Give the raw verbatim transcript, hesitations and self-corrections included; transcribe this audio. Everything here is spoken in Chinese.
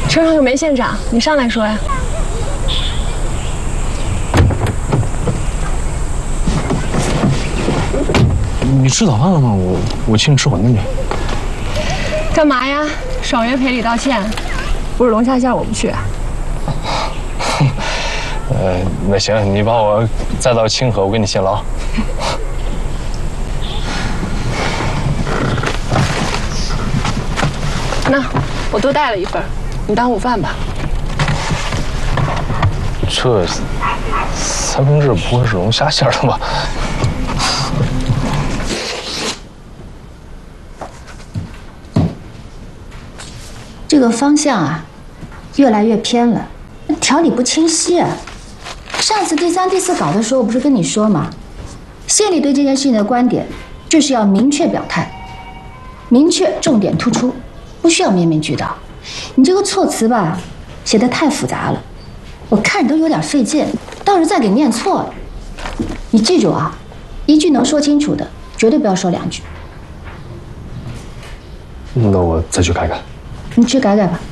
车上又没县长，你上来说呀。 你吃早饭了吗？我我请你吃馄饨去。 干嘛呀？爽约赔礼道歉？不是龙虾馅我不去。 呃，那行，你把我载到清河，我给你现捞。 那我多带了一份，你当午饭吧。 这三明治不会是龙虾馅的吧？ 这个方向啊，越来越偏了，条理不清晰啊。上次第三、第四稿的时候，我不是跟你说吗？县里对这件事情的观点，就是要明确表态，明确重点突出，不需要面面俱到。你这个措辞吧，写得太复杂了，我看着都有点费劲，到时候再给念错了。你记住啊，一句能说清楚的，绝对不要说两句。 那我再去改改。 你去改改吧。